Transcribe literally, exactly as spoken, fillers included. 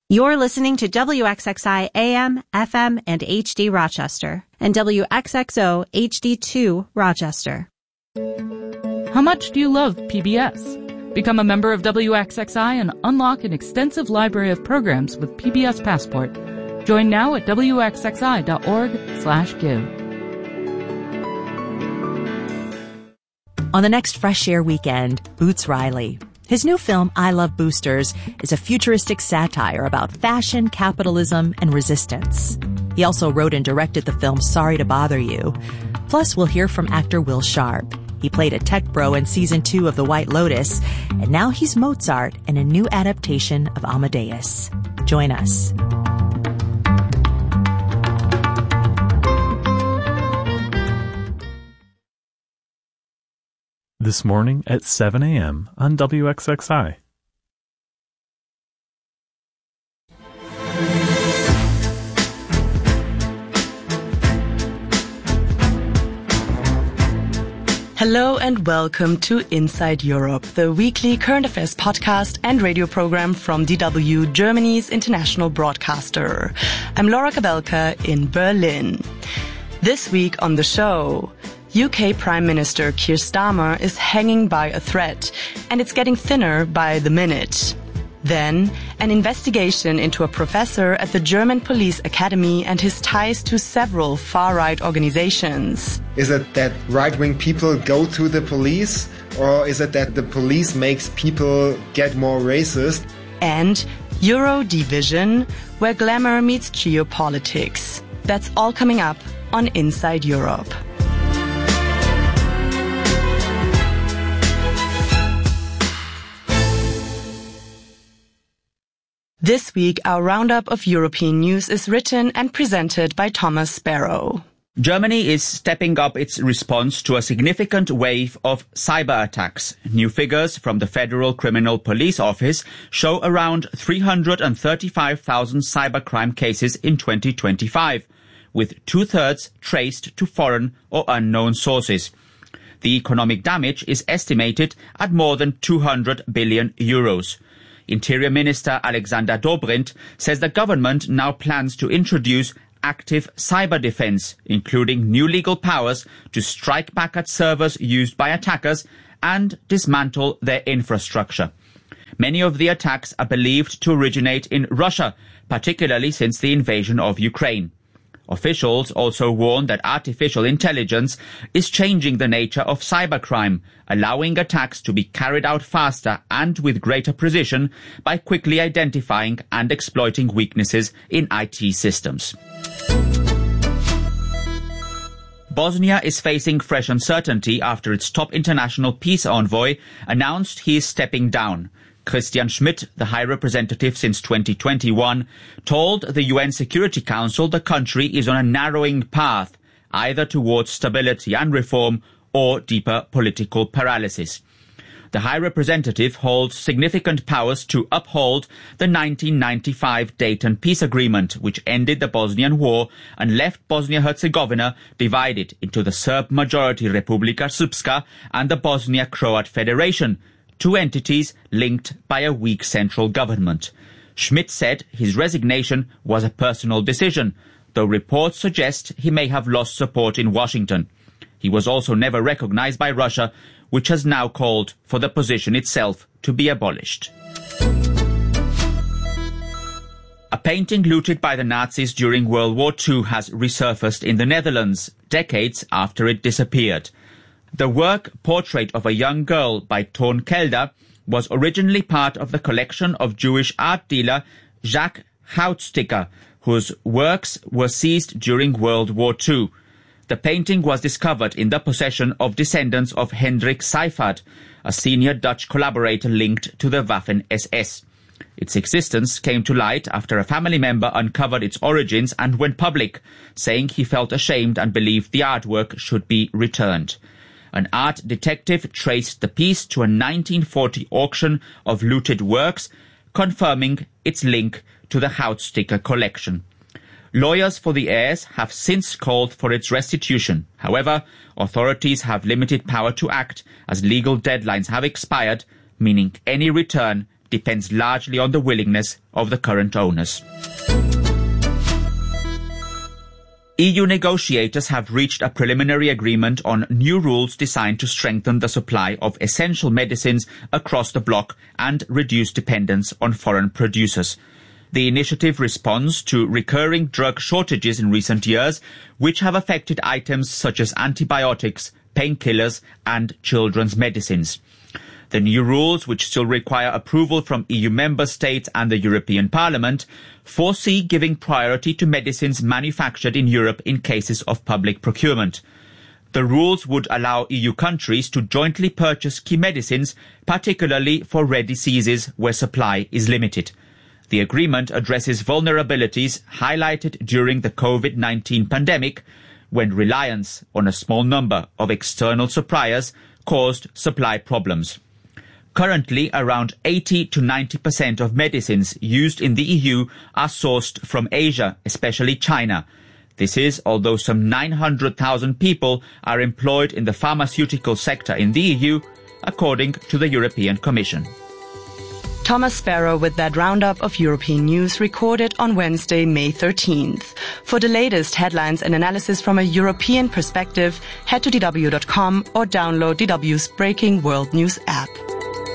You're listening to W X X I A M, F M, and H D Rochester, and W X X O H D two Rochester. How much do you love P B S? Become a member of W X X I and unlock an extensive library of programs with P B S Passport. Join now at W X X I dot org slash give. On the next Fresh Air weekend, Boots Riley. His new film, I Love Boosters, is a futuristic satire about fashion, capitalism, and resistance. He also wrote and directed the film Sorry to Bother You. Plus, we'll hear from actor Will Sharp. He played a tech bro in season two of The White Lotus, and now he's Mozart in a new adaptation of Amadeus. Join us. This morning at seven a.m. on W X X I. Hello and welcome to Inside Europe, the weekly current affairs podcast and radio program from D W, Germany's international broadcaster. I'm Laura Kabelka in Berlin. This week on the show, U K Prime Minister Keir Starmer is hanging by a thread, and it's getting thinner by the minute. Then, an investigation into a professor at the German Police Academy and his ties to several far-right organizations. Is it that right-wing people go to the police, or is it that the police makes people get more racist? And Euro Division, where glamour meets geopolitics. That's all coming up on Inside Europe. This week, our roundup of European news is written and presented by Thomas Sparrow. Germany is stepping up its response to a significant wave of cyber attacks. New figures from the Federal Criminal Police Office show around three hundred thirty-five thousand cybercrime cases in twenty twenty-five, with two-thirds traced to foreign or unknown sources. The economic damage is estimated at more than two hundred billion euros. Interior Minister Alexander Dobrindt says the government now plans to introduce active cyber defense, including new legal powers to strike back at servers used by attackers and dismantle their infrastructure. Many of the attacks are believed to originate in Russia, particularly since the invasion of Ukraine. Officials also warn that artificial intelligence is changing the nature of cybercrime, allowing attacks to be carried out faster and with greater precision by quickly identifying and exploiting weaknesses in I T systems. Bosnia is facing fresh uncertainty after its top international peace envoy announced he is stepping down. Christian Schmidt, the High Representative since twenty twenty-one, told the U N Security Council the country is on a narrowing path, either towards stability and reform or deeper political paralysis. The High Representative holds significant powers to uphold the nineteen ninety-five Dayton Peace Agreement, which ended the Bosnian War and left Bosnia-Herzegovina divided into the Serb-majority Republika Srpska and the Bosnia-Croat Federation, two entities linked by a weak central government. Schmidt said his resignation was a personal decision, though reports suggest he may have lost support in Washington. He was also never recognized by Russia, which has now called for the position itself to be abolished. A painting looted by the Nazis during World War Two has resurfaced in the Netherlands, decades after it disappeared. The work, Portrait of a Young Girl by Toon Kelder, was originally part of the collection of Jewish art dealer Jacques Houtstikker, whose works were seized during World War Two. The painting was discovered in the possession of descendants of Hendrik Seyfarth, a senior Dutch collaborator linked to the Waffen-S S. Its existence came to light after a family member uncovered its origins and went public, saying he felt ashamed and believed the artwork should be returned. An art detective traced the piece to a nineteen forty auction of looted works, confirming its link to the Houtstikker collection. Lawyers for the heirs have since called for its restitution. However, authorities have limited power to act as legal deadlines have expired, meaning any return depends largely on the willingness of the current owners. E U negotiators have reached a preliminary agreement on new rules designed to strengthen the supply of essential medicines across the bloc and reduce dependence on foreign producers. The initiative responds to recurring drug shortages in recent years, which have affected items such as antibiotics, painkillers, and children's medicines. The new rules, which still require approval from E U member states and the European Parliament, foresee giving priority to medicines manufactured in Europe in cases of public procurement. The rules would allow E U countries to jointly purchase key medicines, particularly for rare diseases where supply is limited. The agreement addresses vulnerabilities highlighted during the COVID nineteen pandemic, when reliance on a small number of external suppliers caused supply problems. Currently, around eighty to ninety percent of medicines used in the E U are sourced from Asia, especially China. This is although some nine hundred thousand people are employed in the pharmaceutical sector in the E U, according to the European Commission. Thomas Sparrow with that roundup of European news recorded on Wednesday, May thirteenth. For the latest headlines and analysis from a European perspective, head to D W dot com or download D W's Breaking World News app.